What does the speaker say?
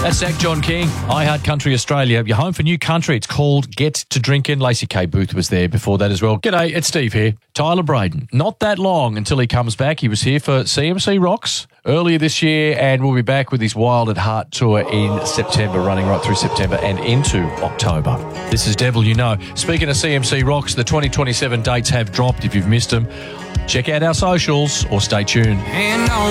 That's Zach John King, I Heart Country Australia. You're home for new country. It's called Get to Drinkin'. Lacey K. Booth was there before that as well. G'day, it's Steve here. Tyler Braden. Not that long until he comes back. He was here for CMC Rocks earlier this year, and we'll be back with his Wild at Heart tour in September, running right through September and into October. This is Devil You Know. Speaking of CMC Rocks, the 2027 dates have dropped. If you've missed them, check out our socials or stay tuned.